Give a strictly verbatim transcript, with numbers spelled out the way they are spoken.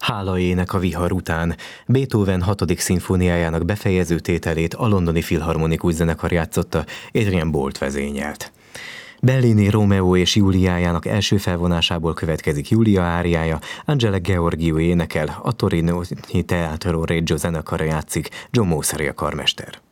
Hála ének a vihar után. Beethoven hatodik szimfóniájának befejező tételét a Londoni Filharmonikus Zenekar játszotta, Adrian Boult vezényelt. Bellini Rómeó és Júliájának első felvonásából következik Júlia áriája, Angela Gheorghiu énekel, a Torinoi Teatro Regio zenekara játszik, John Mauceri a karmester.